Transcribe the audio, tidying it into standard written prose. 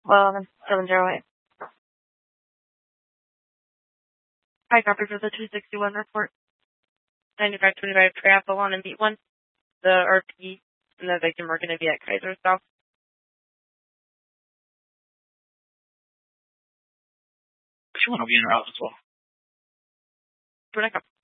Well, 708. Hi, copy for the 261 report. 9525 Triathlon and Beat 1. The RP and the victim are going to be at Kaiser South. She will be in route as well.